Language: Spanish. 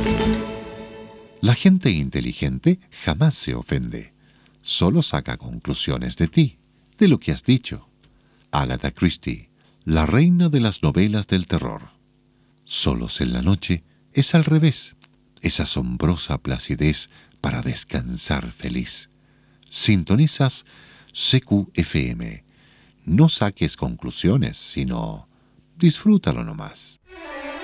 La gente inteligente jamás se ofende, solo saca conclusiones de ti, de lo que has dicho. Agatha Christie, la reina de las novelas del terror. Solos en la noche es al revés, es asombrosa placidez para descansar feliz. Sintonizas CQFM. No saques conclusiones, sino disfrútalo nomás.